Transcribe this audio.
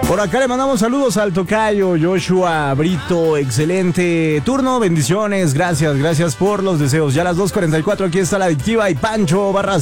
Por acá le mandamos saludos al tocayo Joshua Brito. Excelente turno, bendiciones, gracias por los deseos. Ya a las 2:44 aquí está la adictiva y Pancho Barras